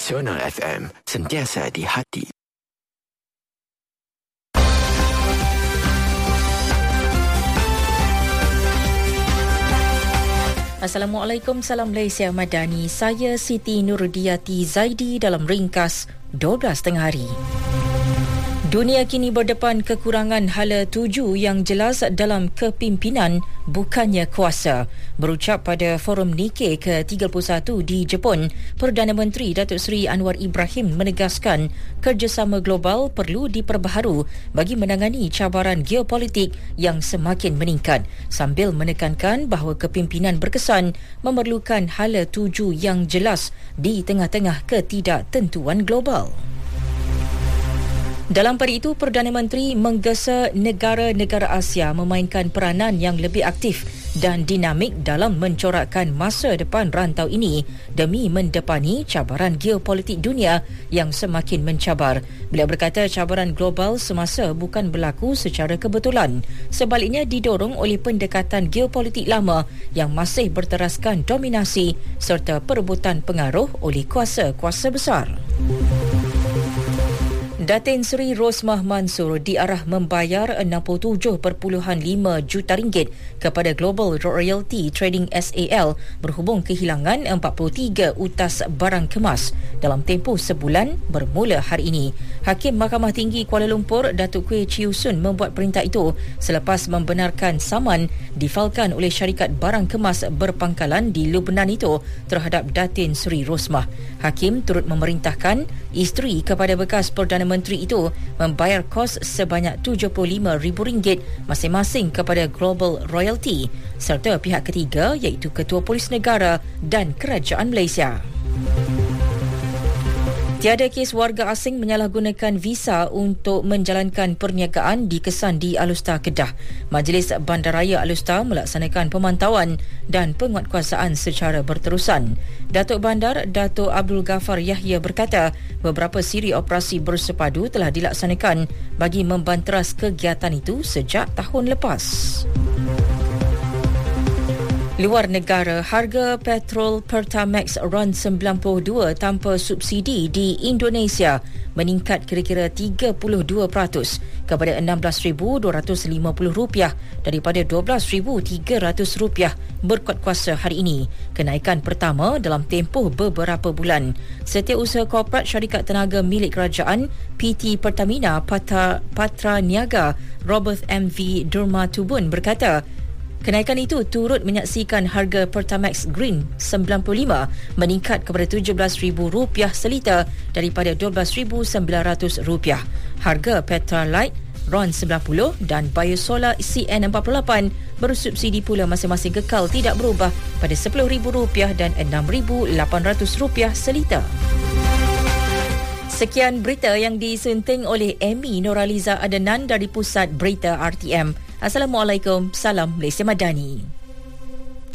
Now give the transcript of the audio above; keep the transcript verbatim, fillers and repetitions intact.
Nasional F M, sentiasa di hati. Assalamualaikum, salam Malaysia Madani. Saya Siti Nurdiati Zaidi dalam ringkas dua belas tengah hari. Dunia kini berdepan kekurangan hala tuju yang jelas dalam kepimpinan bukannya kuasa. Berucap pada Forum Nikkei ke tiga puluh satu di Jepun, Perdana Menteri Datuk Seri Anwar Ibrahim menegaskan kerjasama global perlu diperbaharu bagi menangani cabaran geopolitik yang semakin meningkat, sambil menekankan bahawa kepimpinan berkesan memerlukan hala tuju yang jelas di tengah-tengah ketidaktentuan global. Dalam pada itu, Perdana Menteri menggesa negara-negara Asia memainkan peranan yang lebih aktif dan dinamik dalam mencorakkan masa depan rantau ini demi mendepani cabaran geopolitik dunia yang semakin mencabar. Beliau berkata cabaran global semasa bukan berlaku secara kebetulan. Sebaliknya didorong oleh pendekatan geopolitik lama yang masih berteraskan dominasi serta perebutan pengaruh oleh kuasa-kuasa besar. Datin Seri Rosmah Mansor diarah membayar enam puluh tujuh perpuluhan lima juta ringgit kepada Global Royalty Trading S A L berhubung kehilangan empat puluh tiga utas barang kemas dalam tempoh sebulan bermula hari ini. Hakim Mahkamah Tinggi Kuala Lumpur, Datuk Kwee Chiu Soon membuat perintah itu selepas membenarkan saman difalkan oleh syarikat barang kemas berpangkalan di Lubnan itu terhadap Datin Seri Rosmah. Hakim turut memerintahkan isteri kepada bekas Perdana Menteri itu membayar kos sebanyak tujuh puluh lima ribu ringgit masing-masing kepada Global Royalty serta pihak ketiga iaitu Ketua Polis Negara dan Kerajaan Malaysia. Tiada kes warga asing menyalahgunakan visa untuk menjalankan perniagaan dikesan di Alustar Kedah. Majlis Bandaraya Alustar melaksanakan pemantauan dan penguatkuasaan secara berterusan. Datuk Bandar Datuk Abdul Ghaffar Yahya berkata beberapa siri operasi bersepadu telah dilaksanakan bagi membanteras kegiatan itu sejak tahun lepas. Luar negara, harga petrol Pertamax RON sembilan puluh dua tanpa subsidi di Indonesia meningkat kira-kira tiga puluh dua peratus kepada enam belas ribu dua ratus lima puluh rupiah daripada dua belas ribu tiga ratus rupiah berkuat kuasa hari ini. Kenaikan pertama dalam tempoh beberapa bulan. Setiausaha Korporat Syarikat Tenaga milik Kerajaan P T Pertamina Patra, Patra Niaga Robert M V Durmatubun berkata kenaikan itu turut menyaksikan harga Pertamax Green sembilan puluh lima meningkat kepada tujuh belas ribu rupiah seliter daripada dua belas ribu sembilan ratus rupiah. Harga Petrolite RON sembilan puluh dan Biosolar C N empat puluh lapan bersubsidi pula masing-masing kekal tidak berubah pada sepuluh ribu rupiah dan enam ribu lapan ratus rupiah seliter. Sekian berita yang disunting oleh Amy Noraliza Adenan dari Pusat Berita R T M. Assalamualaikum, salam Malaysia Madani.